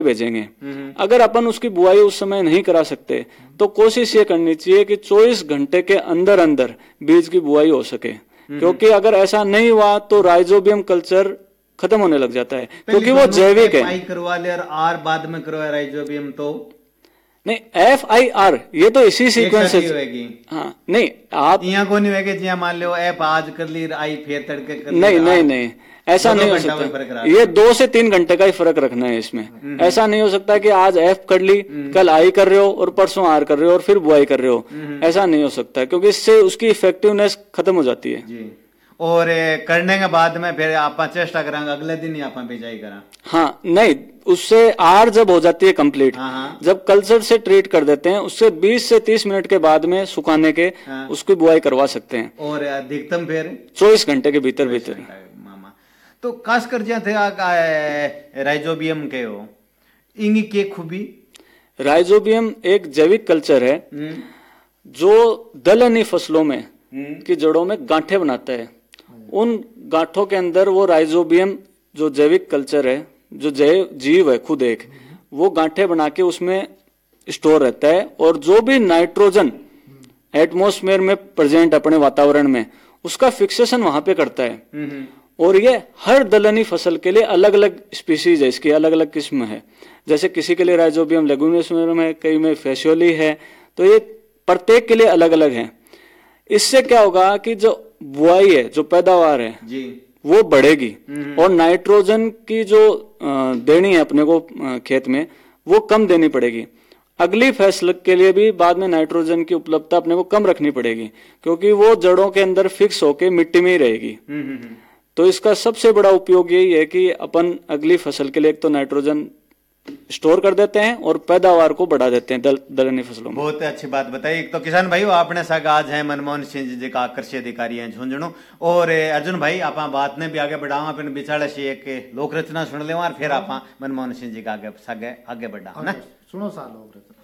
भेजेंगे। अगर अपन उसकी बुआई उस समय नहीं करा सकते तो कोशिश ये करनी चाहिए कि 24 घंटे के अंदर अंदर बीज की बुआई हो सके, क्योंकि अगर ऐसा नहीं हुआ तो राइजोबियम कल्चर खत्म होने लग जाता है, क्योंकि वो जैविक है। करवा ले और आर बाद में करवा राइजोबियम तो नहीं, FIR ये तो इसी सीक्वेंस से होगी। हाँ, नहीं आप यहाँ को नहीं होगा जिया मान लो एफ आज कर ली आई फिर तड़के कर ली। नहीं ऐसा नहीं हो सकता। ये 2 से 3 घंटे का ही फर्क रखना है इसमें। ऐसा नहीं हो सकता कि आज F कर ली, कल आई कर रहे हो और परसों R कर रहे हो और फिर बुआई कर रहे हो। ऐसा नहीं हो सकता, क्योंकि इससे उसकी इफेक्टिवनेस खत्म हो जाती है जी। और करने के बाद में फिर आप चेष्टा करांगे अगले दिन ही आप बिजाई करा। हाँ, नहीं, उससे R जब हो जाती है कंप्लीट, जब कल्चर से ट्रीट कर देते हैं उससे 20 से 30 मिनट के बाद में सुखाने के उसकी बुआई करवा सकते हैं। और अधिकतम फिर 24 घंटे के भीतर मामा तो खास कर जाते राइजोबियम के हो इंगी के खूबी। राइजोबियम एक जैविक कल्चर है जो दलहनी फसलों में की जड़ों में गांठें बनाता है। उन गांठों के अंदर वो राइजोबियम जो जैविक कल्चर है, जो जीव है खुद एक, वो गांठें बना के उसमें स्टोर रहता है और जो भी नाइट्रोजन एटमॉस्फेयर में प्रेजेंट अपने वातावरण में उसका फिक्सेशन वहां पे करता है। और ये हर दलहनी फसल के लिए अलग अलग स्पीसीज है, इसकी अलग अलग किस्म है। जैसे किसी के लिए राइजोबियम लेगुमिनोसम है, कई में फैसियोली है, तो ये प्रत्येक के लिए अलग अलग है। इससे क्या होगा कि जो बुआई है, जो पैदावार है जी, वो बढ़ेगी और नाइट्रोजन की जो देनी है अपने को खेत में वो कम देनी पड़ेगी। अगली फसल के लिए भी बाद में नाइट्रोजन की उपलब्धता अपने को कम रखनी पड़ेगी, क्योंकि वो जड़ों के अंदर फिक्स होके मिट्टी में ही रहेगी। तो इसका सबसे बड़ा उपयोग यही है कि अपन अगली फसल के लिए एक तो नाइट्रोजन स्टोर कर देते हैं और पैदावार को बढ़ा देते हैं दलहनी फसलों में। बहुत अच्छी बात बताई। एक तो किसान भाई आपने साथ आज है मनमोहन सिंह जी का कृषि अधिकारी हैं झुंझुनू, और अर्जुन भाई आप बात ने भी आगे बढ़ाओ, अपने बिचाड़े से एक लोक रचना सुन ले और फिर आप मनमोहन सिंह जी का आगे बढ़ा ना सुनो सा लोक रचना।